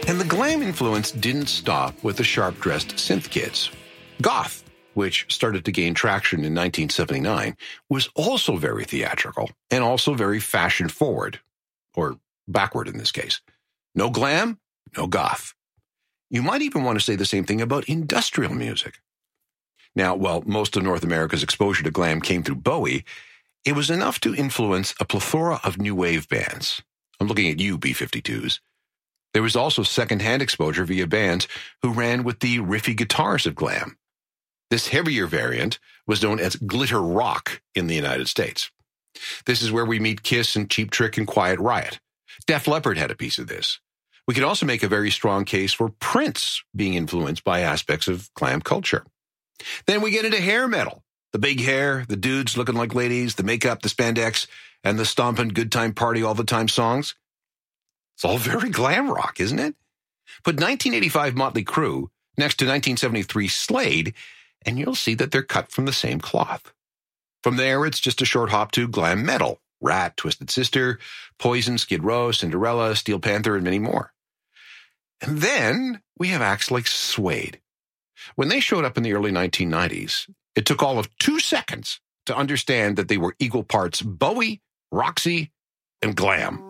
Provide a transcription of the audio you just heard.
And the glam influence didn't stop with the sharp-dressed synth kids. Goth, which started to gain traction in 1979, was also very theatrical and also very fashion-forward, or backward in this case. No glam, no goth. You might even want to say the same thing about industrial music. Now, while most of North America's exposure to glam came through Bowie, it was enough to influence a plethora of new wave bands. I'm looking at you, B-52s. There was also second-hand exposure via bands who ran with the riffy guitars of glam. This heavier variant was known as glitter rock in the United States. This is where we meet Kiss and Cheap Trick and Quiet Riot. Def Leppard had a piece of this. We could also make a very strong case for Prince being influenced by aspects of glam culture. Then we get into hair metal. The big hair, the dudes looking like ladies, the makeup, the spandex, and the stomping good time party all the time songs. It's all very glam rock, isn't it? Put 1985 Motley Crue next to 1973 Slade, and you'll see that they're cut from the same cloth. From there, it's just a short hop to glam metal. Rat, Twisted Sister, Poison, Skid Row, Cinderella, Steel Panther, and many more. And then we have acts like Suede. When they showed up in the early 1990s, it took all of 2 seconds to understand that they were equal parts Bowie, Roxy, and glam.